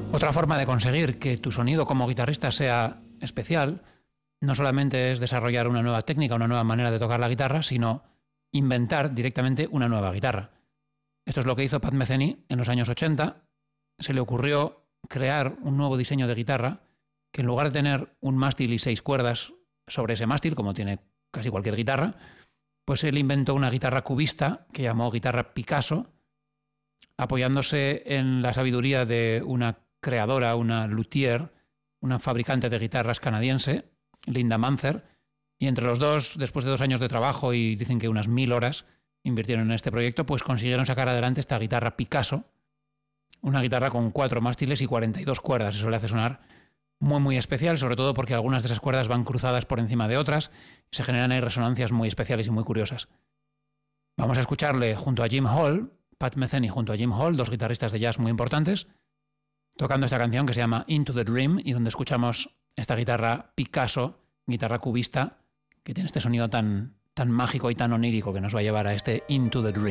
Otra forma de conseguir que tu sonido como guitarrista sea especial no solamente es desarrollar una nueva técnica, una nueva manera de tocar la guitarra, sino inventar directamente una nueva guitarra. Esto es lo que hizo Pat Metheny en los años 80. Se le ocurrió crear un nuevo diseño de guitarra que en lugar de tener un mástil y 6 cuerdas sobre ese mástil, como tiene casi cualquier guitarra, pues él inventó una guitarra cubista que llamó guitarra Picasso, apoyándose en la sabiduría de una creadora, una luthier, una fabricante de guitarras canadiense, Linda Manzer, y entre los dos, después de 2 años de trabajo y dicen que unas 1000 horas invirtieron en este proyecto, pues consiguieron sacar adelante esta guitarra Picasso, una guitarra con 4 mástiles y 42 cuerdas. Eso le hace sonar muy muy especial, sobre todo porque algunas de esas cuerdas van cruzadas por encima de otras y se generan ahí resonancias muy especiales y muy curiosas. Vamos a escucharle junto a Jim Hall, Pat Metheny junto a Jim Hall, 2 guitarristas de jazz muy importantes, tocando esta canción que se llama Into the Dream y donde escuchamos esta guitarra Picasso, guitarra cubista, que tiene este sonido tan mágico y tan onírico que nos va a llevar a este Into the Dream.